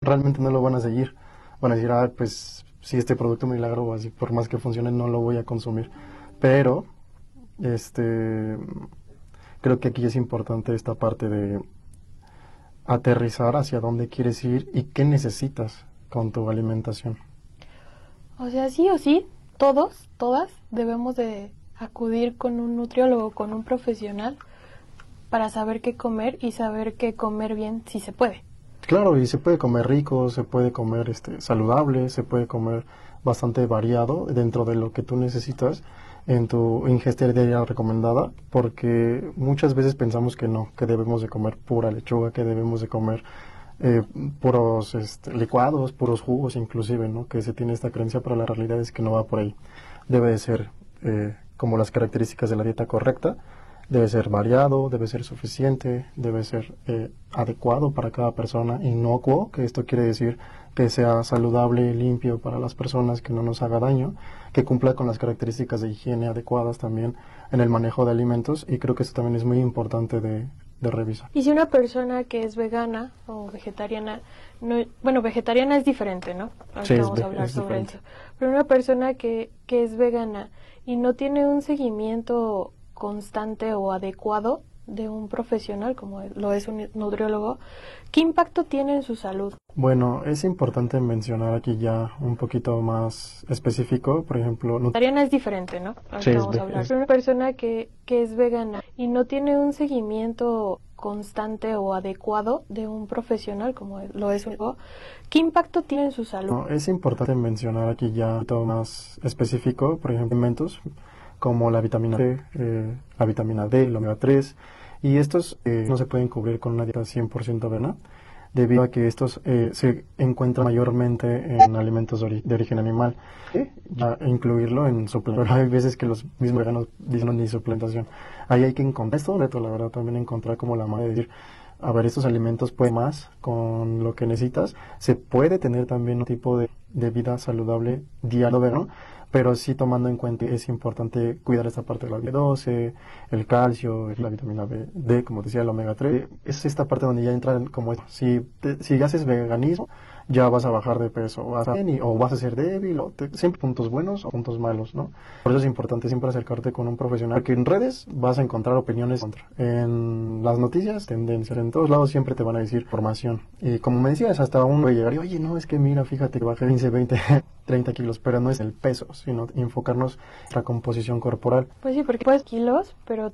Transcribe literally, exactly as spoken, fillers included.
realmente no lo van a seguir. Van a decir, ah, pues si este producto milagro o así, por más que funcione, no lo voy a consumir. Pero, este, creo que aquí es importante esta parte de aterrizar hacia dónde quieres ir y qué necesitas con tu alimentación. O sea, sí o sí, todos, todas debemos de acudir con un nutriólogo, con un profesional, para saber qué comer y saber qué comer bien si se puede. Claro, y se puede comer rico, se puede comer este saludable, se puede comer bastante variado dentro de lo que tú necesitas en tu ingesta diaria recomendada, porque muchas veces pensamos que no, que debemos de comer pura lechuga, que debemos de comer eh, puros este, licuados, puros jugos inclusive, ¿no? Que se tiene esta creencia, pero la realidad es que no va por ahí. Debe de ser eh, como las características de la dieta correcta. Debe ser variado, debe ser suficiente, debe ser eh, adecuado para cada persona, inocuo, que esto quiere decir que sea saludable, limpio para las personas, que no nos haga daño, que cumpla con las características de higiene adecuadas también en el manejo de alimentos, y creo que esto también es muy importante de, de revisar. Y si una persona que es vegana o vegetariana, no, bueno, vegetariana es diferente, ¿no? Ahorita Sí, es vamos a ve- hablar es sobre diferente. eso. Pero una persona que, que es vegana y no tiene un seguimiento constante o adecuado de un profesional, como lo es un nutriólogo, ¿qué impacto tiene en su salud? Bueno, es importante mencionar aquí ya un poquito más específico, por ejemplo, nut- Vegetariana es diferente, ¿no? Ahorita Sí, es vamos a ve- hablar. es- Pero una persona que, que es vegana y no tiene un seguimiento constante o adecuado de un profesional, como lo es un ¿qué impacto tiene en su salud? no, es importante mencionar aquí ya un poquito más específico, por ejemplo, alimentos como la vitamina C, eh, la vitamina D, el omega tres, y estos eh, no se pueden cubrir con una dieta cien por ciento vegana, debido a que estos eh, se encuentran mayormente en alimentos de, ori- de origen animal. ¿Sí? Ya incluirlo en suplementación, pero hay veces que los mismos veganos dicen no, ni suplementación. Ahí hay que encontrar esto, reto, la verdad, también encontrar como la manera de decir, a ver, estos alimentos pueden más con lo que necesitas. Se puede tener también un tipo de, de vida saludable diario vegano, pero sí tomando en cuenta que es importante cuidar esta parte de la B doce, el calcio, la vitamina B, D, como decía, el omega tres. Es esta parte donde ya entran como, si, te- si haces veganismo, ya vas a bajar de peso, vas a, o vas a ser débil, o te- siempre puntos buenos o puntos malos, ¿no? Por eso es importante siempre acercarte con un profesional, porque en redes vas a encontrar opiniones contra. En las noticias, tendencias, en todos lados siempre te van a decir información. Y como me decías, hasta uno puede llegar y, oye, no, es que mira, fíjate que bajé quince, veinte, treinta kilos, pero no es el peso, sino enfocarnos en la composición corporal. Pues sí, porque puedes kilos, pero